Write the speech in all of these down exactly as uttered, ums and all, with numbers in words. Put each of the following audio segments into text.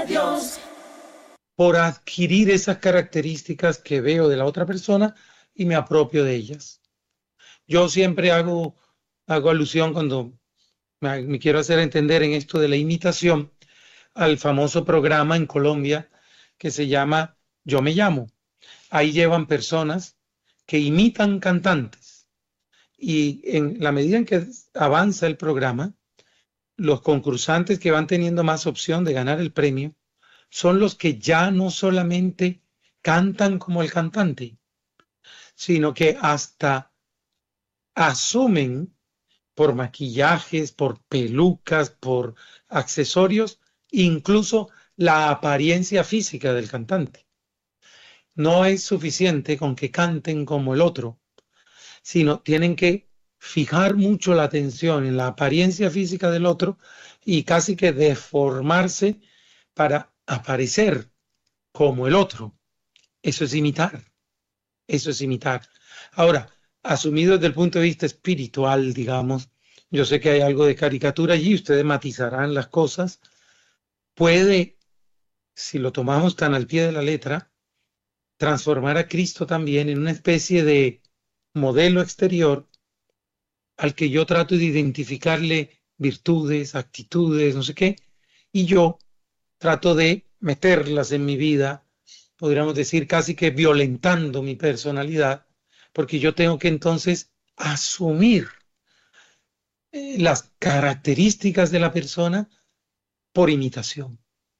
Dios. Por adquirir esas características que veo de la otra persona y me apropio de ellas. Yo siempre hago, hago alusión cuando me, me quiero hacer entender en esto de la imitación al famoso programa en Colombia que se llama Yo Me Llamo. Ahí llevan personas que imitan cantantes y en la medida en que avanza el programa, los concursantes que van teniendo más opción de ganar el premio son los que ya no solamente cantan como el cantante, sino que hasta asumen por maquillajes, por pelucas, por accesorios, incluso la apariencia física del cantante. No es suficiente con que canten como el otro, sino tienen que fijar mucho la atención en la apariencia física del otro y casi que deformarse para aparecer como el otro. Eso es imitar, eso es imitar. Ahora, asumido desde el punto de vista espiritual, digamos, yo sé que hay algo de caricatura allí, ustedes matizarán las cosas, puede, si lo tomamos tan al pie de la letra, transformar a Cristo también en una especie de modelo exterior al que yo trato de identificarle virtudes, actitudes, no sé qué, y yo trato de meterlas en mi vida, podríamos decir casi que violentando mi personalidad, porque yo tengo que entonces asumir eh, las características de la persona por imitación.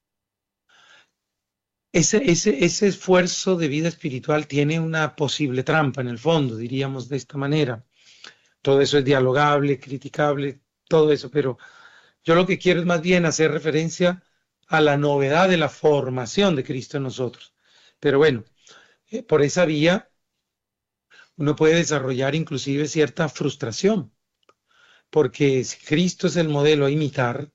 Ese, ese, ese esfuerzo de vida espiritual tiene una posible trampa en el fondo, diríamos de esta manera. Todo eso es dialogable, criticable, todo eso, pero yo lo que quiero es más bien hacer referencia a la novedad de la formación de Cristo en nosotros. Pero bueno, eh, por esa vía uno puede desarrollar inclusive cierta frustración, porque si Cristo es el modelo a imitar,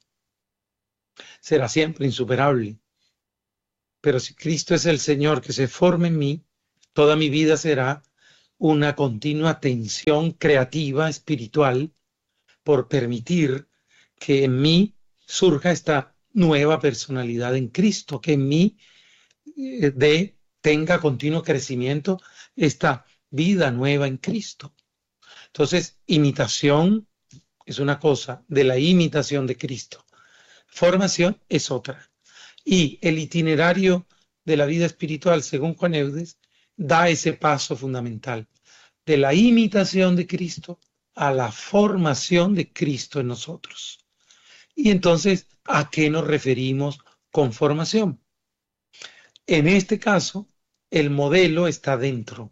será siempre insuperable. Pero si Cristo es el Señor que se forma en mí, toda mi vida será una continua tensión creativa, espiritual, por permitir que en mí surja esta nueva personalidad en Cristo, que en mí eh, de, tenga continuo crecimiento esta vida nueva en Cristo. Entonces, imitación es una cosa, de la imitación de Cristo. Formación es otra. Y el itinerario de la vida espiritual, según Juan Eudes, da ese paso fundamental, de la imitación de Cristo a la formación de Cristo en nosotros. Y entonces, ¿a qué nos referimos con formación? En este caso, el modelo está dentro.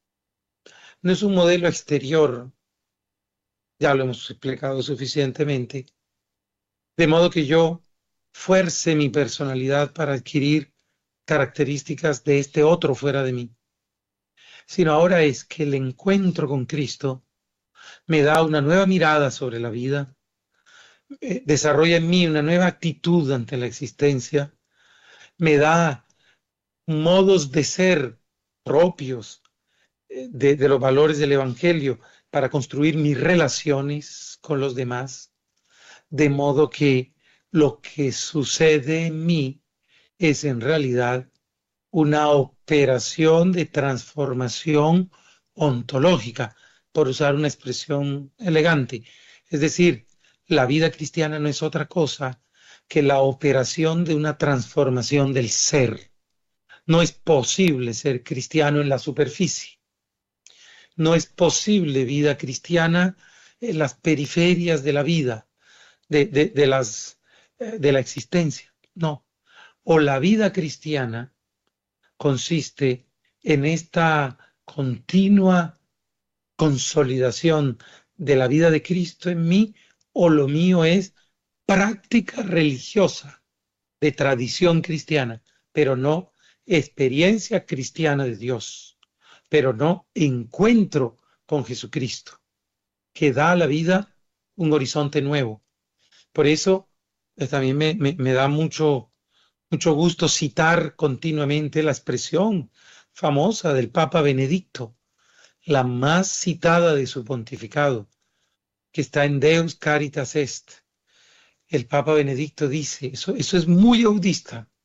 No es un modelo exterior, ya lo hemos explicado suficientemente, de modo que yo fuerce mi personalidad para adquirir características de este otro fuera de mí, sino ahora es que el encuentro con Cristo me da una nueva mirada sobre la vida, eh, desarrolla en mí una nueva actitud ante la existencia, me da modos de ser propios eh, de, de los valores del Evangelio para construir mis relaciones con los demás, de modo que lo que sucede en mí es en realidad una operación de transformación ontológica, por usar una expresión elegante. Es decir, la vida cristiana no es otra cosa que la operación de una transformación del ser. No es posible ser cristiano en la superficie. No es posible vida cristiana en las periferias de la vida, de, de, de, las, de la existencia. No. O la vida cristiana consiste en esta continua consolidación de la vida de Cristo en mí, o lo mío es práctica religiosa de tradición cristiana, pero no experiencia cristiana de Dios, pero no encuentro con Jesucristo, que da a la vida un horizonte nuevo. Por eso eh, también me, me, me da mucho Mucho gusto citar continuamente la expresión famosa del Papa Benedicto, la más citada de su pontificado, que está en Deus Caritas Est. El Papa Benedicto dice, eso, eso es muy audista,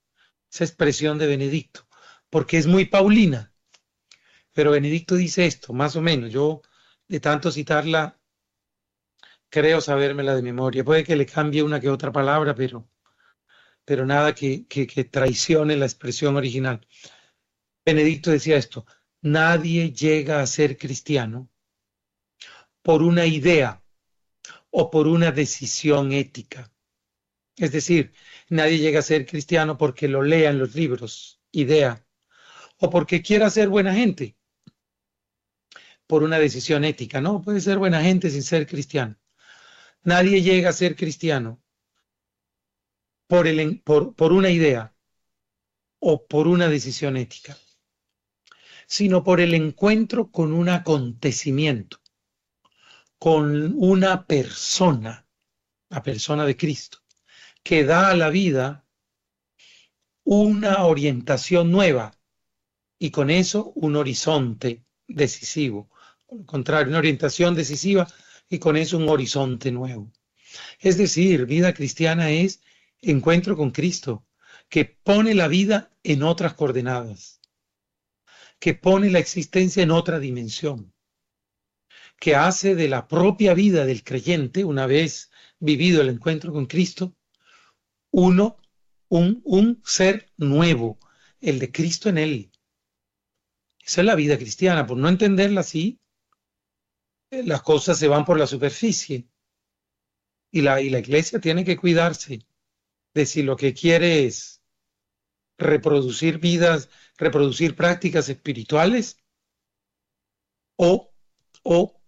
esa expresión de Benedicto, porque es muy paulina. Pero Benedicto dice esto, más o menos. Yo, de tanto citarla, creo sabérmela de memoria. Puede que le cambie una que otra palabra, pero, pero nada que, que, que traicione la expresión original. Benedicto decía esto: nadie llega a ser cristiano por una idea o por una decisión ética. Es decir, nadie llega a ser cristiano porque lo lea en los libros, idea, o porque quiera ser buena gente, por una decisión ética. No, puede ser buena gente sin ser cristiano. Nadie llega a ser cristiano por, el, por, por una idea o por una decisión ética, sino por el encuentro con un acontecimiento, con una persona, la persona de Cristo, que da a la vida una orientación nueva y con eso un horizonte decisivo. Al contrario, una orientación decisiva y con eso un horizonte nuevo. Es decir, vida cristiana es encuentro con Cristo, que pone la vida en otras coordenadas, que pone la existencia en otra dimensión, que hace de la propia vida del creyente, una vez vivido el encuentro con Cristo, uno, un, un ser nuevo, el de Cristo en él. Esa es la vida cristiana. Por no entenderla así, las cosas se van por la superficie. Y la, y la iglesia tiene que cuidarse de si lo que quiere es reproducir vidas, reproducir prácticas espirituales o, o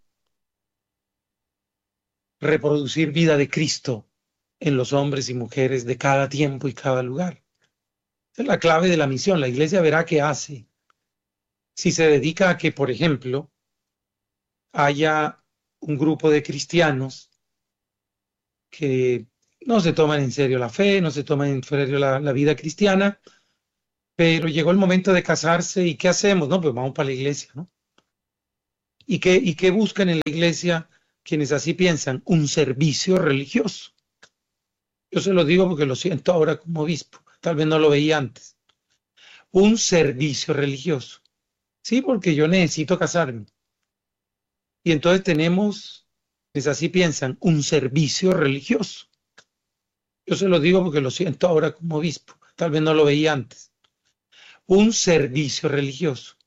reproducir vida de Cristo en los hombres y mujeres de cada tiempo y cada lugar. Esa es la clave de la misión. La iglesia verá qué hace. Si se dedica a que, por ejemplo, haya un grupo de cristianos que no se toman en serio la fe, no se toman en serio la, la vida cristiana, pero llegó el momento de casarse y ¿qué hacemos? No, pues vamos para la iglesia, ¿no? ¿Y qué, y qué buscan en la iglesia quienes así piensan? Un servicio religioso. Yo se lo digo porque lo siento ahora como obispo, tal vez no lo veía antes. Un servicio religioso. Sí, porque yo necesito casarme. Y entonces tenemos, quienes así piensan, un servicio religioso. Yo se lo digo porque lo siento ahora como obispo, tal vez no lo veía antes. Un servicio religioso.